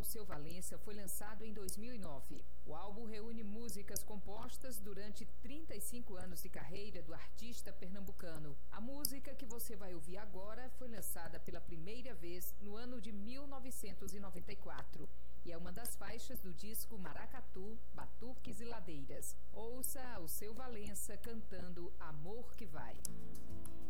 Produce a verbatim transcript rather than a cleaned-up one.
Alceu Valença foi lançado em dois mil e nove. O álbum reúne músicas compostas durante trinta e cinco anos de carreira do artista pernambucano. A música que você vai ouvir agora foi lançada pela primeira vez no ano de mil novecentos e noventa e quatro e é uma das faixas do disco Maracatu, Batuques e Ladeiras. Ouça Alceu Valença cantando Amor que Vai.